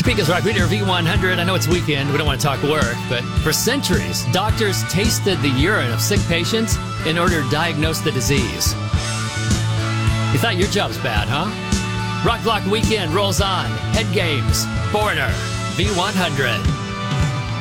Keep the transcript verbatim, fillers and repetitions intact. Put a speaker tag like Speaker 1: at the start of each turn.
Speaker 1: Topeka's Rock Leader V one hundred. I know it's weekend. We don't want to talk work, but for centuries, doctors tasted the urine of sick patients in order to diagnose the disease. You thought your job's bad, huh? Rock Block Weekend rolls on. Head Games, Foreigner, V one hundred.